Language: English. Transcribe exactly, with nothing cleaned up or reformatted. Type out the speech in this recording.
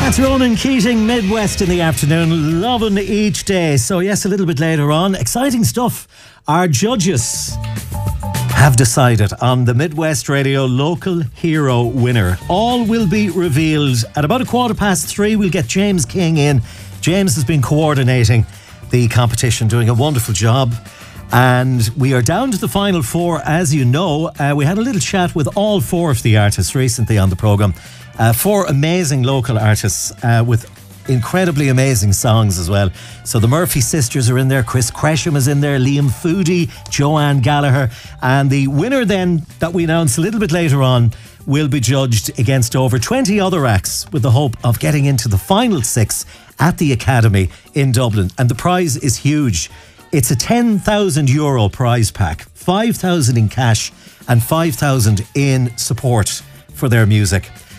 That's Ronan Keating, Midwest in the afternoon, loving each day. So yes, a little bit later on, exciting stuff. Our judges have decided on the Midwest Radio Local Hero winner. All will be revealed at about a quarter past three. We'll get James King in. James has been coordinating the competition, doing a wonderful job. And we are down to the final four, as you know. Uh, we had a little chat with all four of the artists recently on the programme. Uh, four amazing local artists uh, with incredibly amazing songs as well. So the Murphy sisters are in there, Chris Cresham is in there, Liam Foodie, Joanne Gallagher. And the winner then, that we announce a little bit later on, will be judged against over twenty other acts with the hope of getting into the final six at the Academy in Dublin. And the prize is huge. It's a ten thousand euro prize pack, five thousand in cash and five thousand in support for their music.